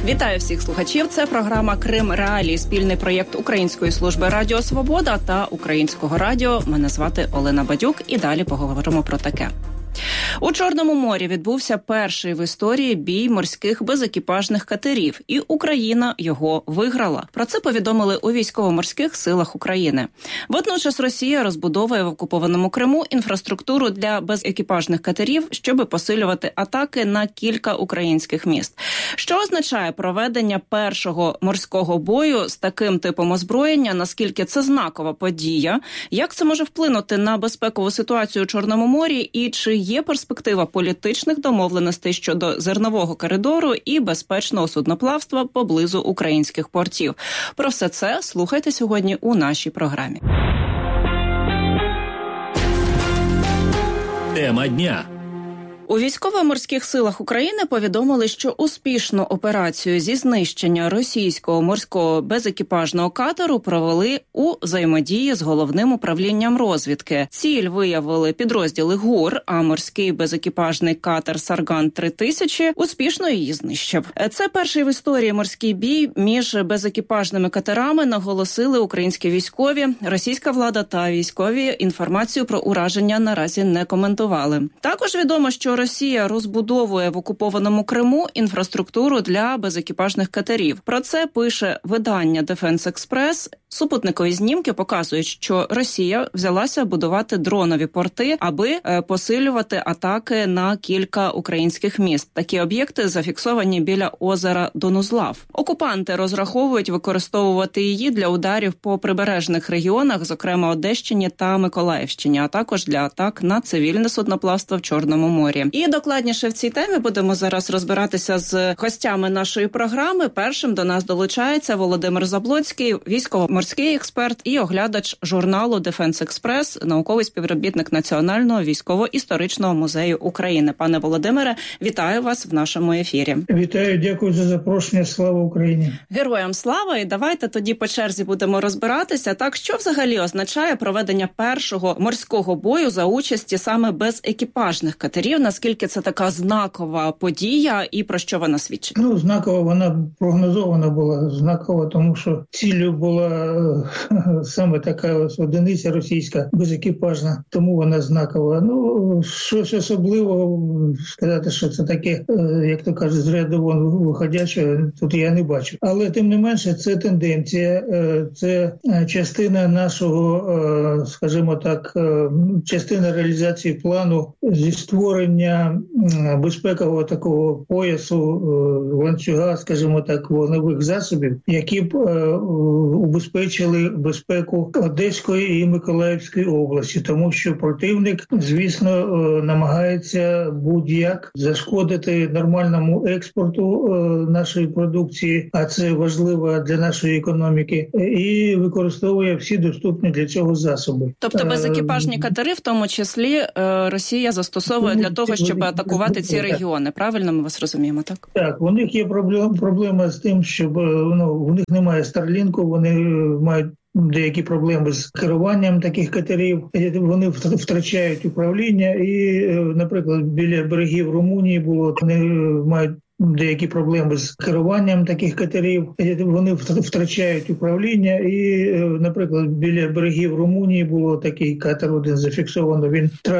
Вітаю всіх слухачів. Це програма «Крим Реалії», спільний проєкт Української служби Радіо Свобода та Українського радіо. Мене звати Олена Бадюк і далі поговоримо про таке. У Чорному морі відбувся перший в історії бій морських безекіпажних катерів, і Україна його виграла. Про це повідомили у Військово-морських силах України. Водночас Росія розбудовує в окупованому Криму інфраструктуру для безекіпажних катерів, щоб посилювати атаки на кілька українських міст. Що означає проведення першого морського бою з таким типом озброєння, наскільки це знакова подія, як це може вплинути на безпекову ситуацію у Чорному морі і чи є перспектива політичних домовленостей щодо зернового коридору і безпечного судноплавства поблизу українських портів. Про все це слухайте сьогодні у нашій програмі. Тема дня. У Військово-морських силах України повідомили, що успішну операцію зі знищення російського морського безекіпажного катеру провели у взаємодії з головним управлінням розвідки. Ціль виявили підрозділи ГУР, а морський безекіпажний катер «Сарган-3000» успішно її знищив. Це перший в історії морський бій між безекіпажними катерами, наголосили українські військові. Російська влада та військові інформацію про ураження наразі не коментували. Також відомо, що Росія розбудовує в окупованому Криму інфраструктуру для безекіпажних катерів. Про це пише видання Defense Express. Супутникові знімки показують, що Росія взялася будувати дронові порти, аби посилювати атаки на кілька українських міст. Такі об'єкти зафіксовані біля озера Донузлав. Окупанти розраховують використовувати її для ударів по прибережних регіонах, зокрема Одещині та Миколаївщині, а також для атак на цивільне судноплавство в Чорному морі. І докладніше в цій темі будемо зараз розбиратися з гостями нашої програми. Першим до нас долучається Володимир Заблоцький, військово-морський експерт і оглядач журналу Defense Express, науковий співробітник Національного військово-історичного музею України. Пане Володимире, вітаю вас в нашому ефірі. Вітаю, дякую за запрошення. Слава Україні! Героям слава! І давайте тоді по черзі будемо розбиратися. Так, що взагалі означає проведення першого морського бою за участі саме безекіпажних катерів? Наскільки це така знакова подія і про що вона свідчить? Знакова, вона прогнозована була. Знакова, тому що ціллю була саме така одиниця російська, безекіпажна, тому вона знакова. Щось особливого сказати, що це таке, як то кажуть, з ряду вон виходяче, тут я не бачу. Але тим не менше, це тенденція, це частина нашого, скажімо так, частина реалізації плану зі створення безпекового такого поясу, ланцюга, скажімо так, вогневих засобів, які б убезпечили безпеку Одеської і Миколаївської області, тому що противник, звісно, намагається будь-як зашкодити нормальному експорту нашої продукції, а це важливо для нашої економіки, і використовує всі доступні для цього засоби. Тобто безекіпажні катери, в тому числі, Росія застосовує для того, щоб атакувати ці регіони. Правильно ми вас розуміємо, так? Так, у них є проблема з тим, щоб у них немає Старлінку, вони мають деякі проблеми з керуванням таких катерів, вони втрачають управління і, наприклад, біля берегів Румунії вони мають деякі проблеми з керуванням таких катерів, вони втрачають управління і, наприклад, біля берегів Румунії такий катер один зафіксовано, він